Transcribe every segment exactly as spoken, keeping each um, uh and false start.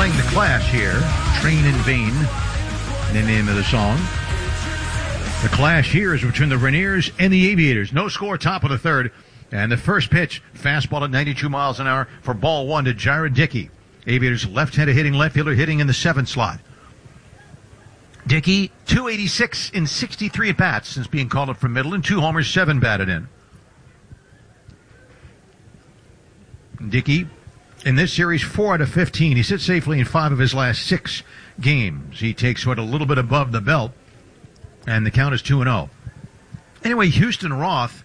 playing The Clash here. Train in Vain, the name of the song. The Clash here is between the Rainiers and the Aviators. No score, top of the third. And the first pitch, fastball at ninety-two miles an hour for ball one to Jared Dickey. Aviators left-handed hitting left fielder hitting in the seventh slot. Dickey, two eighty-six in sixty-three at-bats since being called up from Midland. Two homers, seven batted in. Dickey, in this series, four out of fifteen. He sits safely in five of his last six games. He takes what a little bit above the belt, and the count is two and oh. Anyway, Houston Roth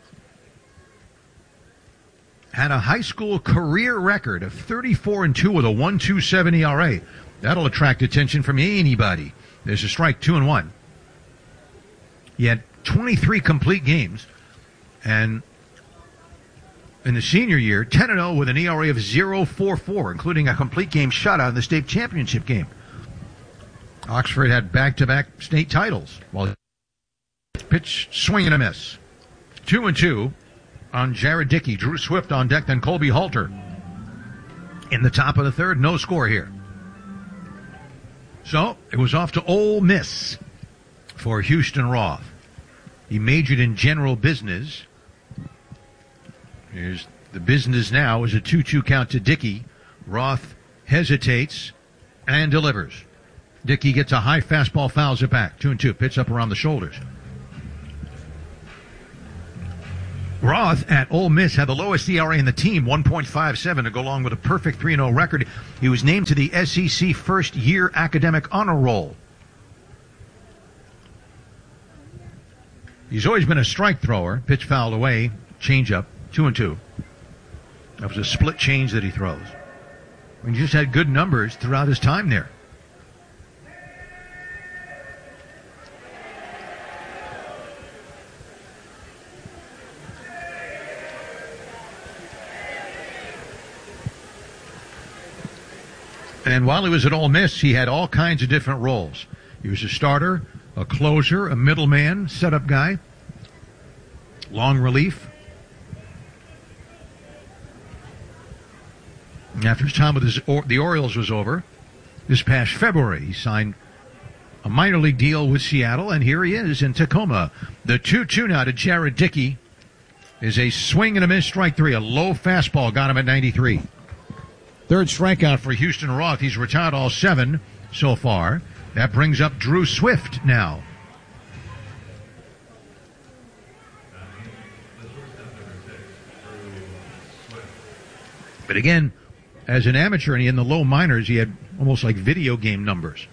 had a high school career record of thirty-four and two with a one point two seven E R A. That'll attract attention from anybody. There's a strike, two and one. He had twenty-three complete games, and in the senior year, ten and oh with an E R A of oh point four four, including a complete game shutout in the state championship game. Oxford had back-to-back state titles. While pitch, swing and a miss. Two and two on Jared Dickey. Drew Swift on deck, then Colby Halter. In the top of the third, no score here. So, it was off to Ole Miss for Houston Roth. He majored in general business. Here's the business now is a two two count to Dickey. Roth hesitates and delivers. Dickey gets a high fastball, fouls it back. Two and two, pitch up around the shoulders. Roth at Ole Miss had the lowest E R A in the team, one point five seven, to go along with a perfect three and oh record. He was named to the S E C first-year academic honor roll. He's always been a strike thrower. Pitch fouled away, changeup, two and two. That was a split change that he throws. I mean, he just had good numbers throughout his time there. And while he was at Ole Miss, he had all kinds of different roles. He was a starter, a closer, a middleman, setup guy, long relief. After his time with his, or, the Orioles was over, this past February, he signed a minor league deal with Seattle, and here he is in Tacoma. The two two now to Jared Dickey is a swing and a miss, strike three. A low fastball got him at ninety-three. Third strikeout for Houston Roth. He's retired all seven so far. That brings up Drew Swift now. But again, as an amateur and in the low minors, he had almost like video game numbers.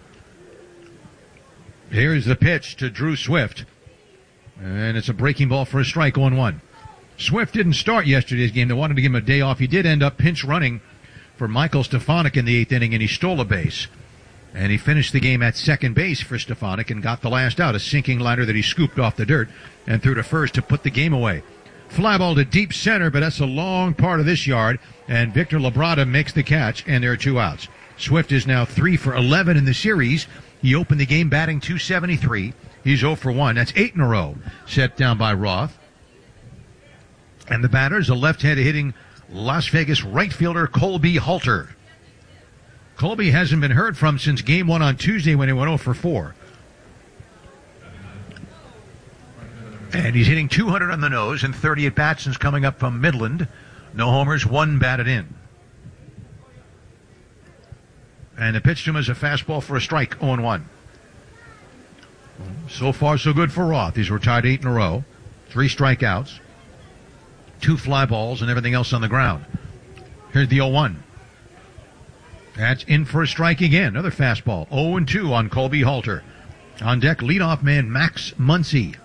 Here's the pitch to Drew Swift. And it's a breaking ball for a strike, oh and one. Swift didn't start yesterday's game. They wanted to give him a day off. He did end up pinch running for Michael Stefanik in the eighth inning, and he stole a base. And he finished the game at second base for Stefanik and got the last out, a sinking liner that he scooped off the dirt and threw to first to put the game away. Fly ball to deep center, but that's a long part of this yard, and Victor Labrada makes the catch, and there are two outs. Swift is now three for eleven in the series. He opened the game batting two seventy-three. He's oh for one. That's eight in a row set down by Roth. And the batter is a left-handed hitting Las Vegas right fielder Colby Halter. Colby hasn't been heard from since game one on Tuesday when he went oh for four. And he's hitting two hundred on the nose and thirty at-bats since coming up from Midland. No homers, one batted in. And the pitch to him is a fastball for a strike, oh and one. So far, so good for Roth. He's retired eight in a row. Three strikeouts. Two fly balls and everything else on the ground. Here's the oh one. That's in for a strike again. Another fastball. oh and two on Colby Halter. On deck, leadoff man Max Muncy.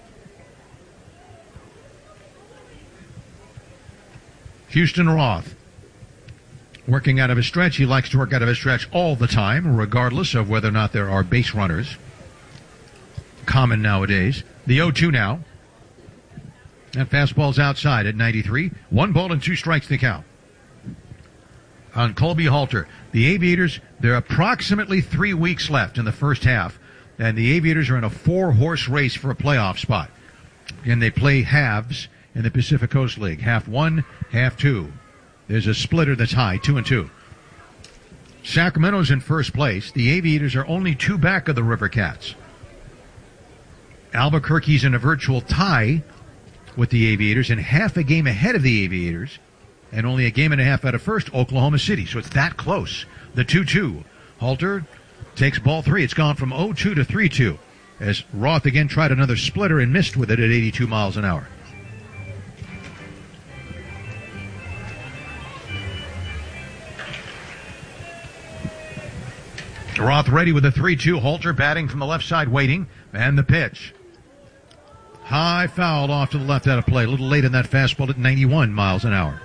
Houston Roth. Working out of his stretch. He likes to work out of his stretch all the time, regardless of whether or not there are base runners. Common nowadays. The oh two now. That fastball's outside at ninety-three. One ball and two strikes to count. On Colby Halter. The Aviators, there are approximately three weeks left in the first half, and the Aviators are in a four-horse race for a playoff spot. And they play halves in the Pacific Coast League. Half one, half two. There's a splitter that's high, two and two. Sacramento's in first place. The Aviators are only two back of the River Cats. Albuquerque's in a virtual tie with the Aviators and half a game ahead of the Aviators and only a game and a half out of first, Oklahoma City. So it's that close. The two two. Halter takes ball three. It's gone from oh two to three two as Roth again tried another splitter and missed with it at eighty-two miles an hour. Roth ready with a three two. Halter batting from the left side waiting. And the pitch. High foul off to the left out of play. A little late in that fastball at ninety-one miles an hour.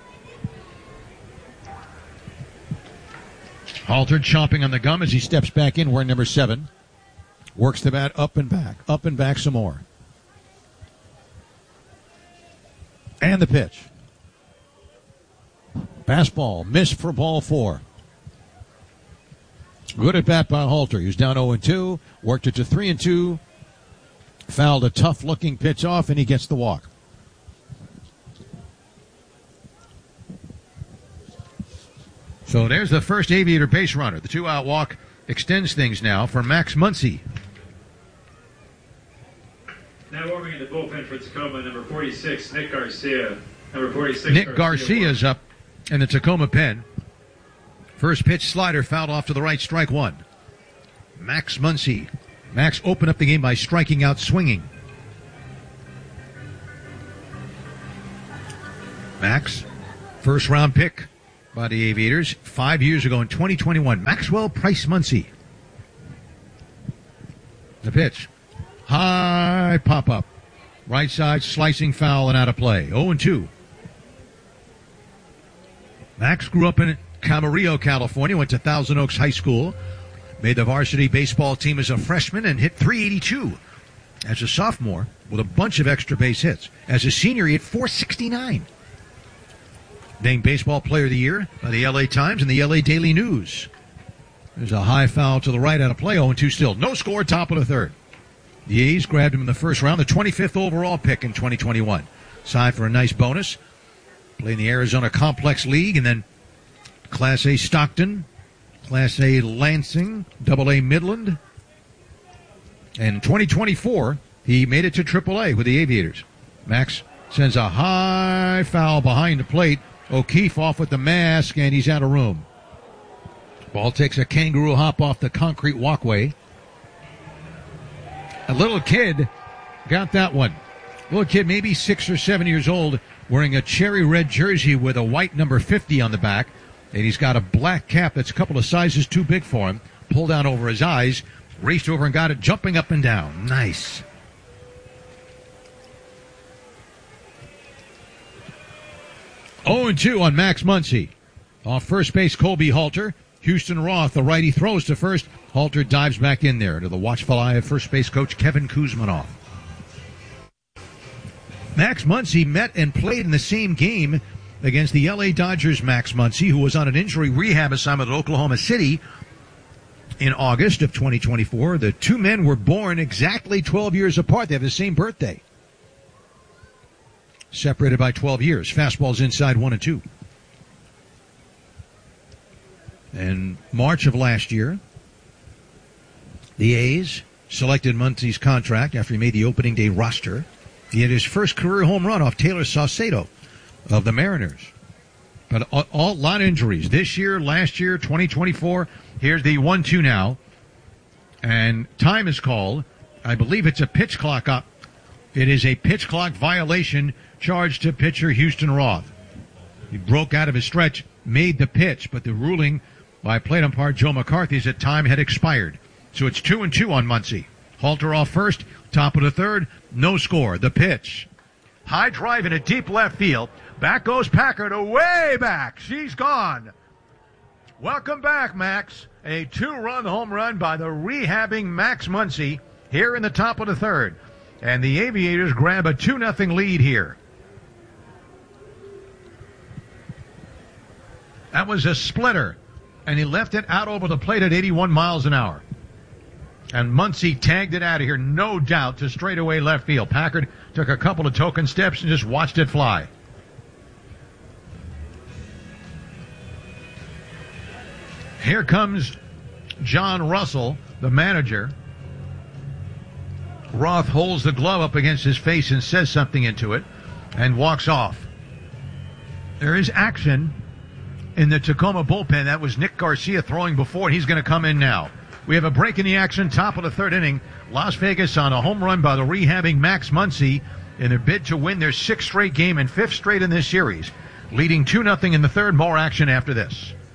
Halter chomping on the gum as he steps back in wearing number seven. Works the bat up and back. Up and back some more. And the pitch. Fastball. Missed for ball four. Good at bat by Halter. He was down oh and two. Worked it to three and two. Fouled a tough-looking pitch off, and he gets the walk. So there's the first Aviator base runner. The two-out walk extends things now for Max Muncy. Now warming in the bullpen for Tacoma, number forty-six, Nick Garcia. Number forty-six, Nick Garcia's up in the Tacoma pen. First pitch slider fouled off to the right, strike one. Max Muncy. Max opened up the game by striking out swinging. Max, first round pick by the Aviators five years ago in twenty twenty-one. Maxwell Price Muncy. The pitch. High pop-up. Right side slicing foul and out of play. oh and two. Max grew up in Camarillo, California, went to Thousand Oaks High School. Made the varsity baseball team as a freshman and hit three eighty-two as a sophomore with a bunch of extra base hits. As a senior, he hit four sixty-nine. Named Baseball Player of the Year by the L A Times and the L A Daily News. There's a high foul to the right out of play, oh and two still. No score, top of the third. The A's grabbed him in the first round, the twenty-fifth overall pick in twenty twenty-one. Signed for a nice bonus. Played in the Arizona Complex League and then Class A Stockton, Class A Lansing, Double A Midland. And in twenty twenty-four, he made it to Triple A with the Aviators. Max sends a high foul behind the plate. O'Keefe off with the mask, and he's out of room. Ball takes a kangaroo hop off the concrete walkway. A little kid got that one. Little kid, maybe six or seven years old, wearing a cherry red jersey with a white number fifty on the back. And he's got a black cap that's a couple of sizes too big for him. Pulled down over his eyes. Raced over and got it, jumping up and down. Nice. oh and two on Max Muncy. Off first base, Colby Halter. Houston Roth, the righty, throws to first. Halter dives back in there to the watchful eye of first base coach Kevin Kuzmanoff. Max Muncy met and played in the same game against the L A Dodgers' Max Muncy, who was on an injury rehab assignment at Oklahoma City in August of twenty twenty-four. The two men were born exactly twelve years apart. They have the same birthday. Separated by twelve years. Fastballs inside one and two. In March of last year, the A's selected Muncy's contract after he made the opening day roster. He had his first career home run off Taylor Saucedo of the Mariners. But a, a lot of injuries. This year, last year, twenty twenty-four. Here's the one two now. And time is called. I believe it's a pitch clock up. It is a pitch clock violation charged to pitcher Houston Roth. He broke out of his stretch, made the pitch, but the ruling by plate umpire Joe McCarthy is that time had expired. So it's two and two on Muncy. Halter off first, top of the third, no score. The pitch. High drive in a deep left field. Back goes Packard, away back. She's gone. Welcome back, Max. A two-run home run by the rehabbing Max Muncy here in the top of the third. And the Aviators grab a two nothing lead here. That was a splitter, and he left it out over the plate at eighty-one miles an hour. And Muncy tagged it out of here, no doubt, to straightaway left field. Packard took a couple of token steps and just watched it fly. Here comes John Russell, the manager. Roth holds the glove up against his face and says something into it and walks off. There is action in the Tacoma bullpen. That was Nick Garcia throwing before, and he's going to come in now. We have a break in the action, top of the third inning. Las Vegas on a home run by the rehabbing Max Muncy in their bid to win their sixth straight game and fifth straight in this series. Leading two nothing in the third. More action after this.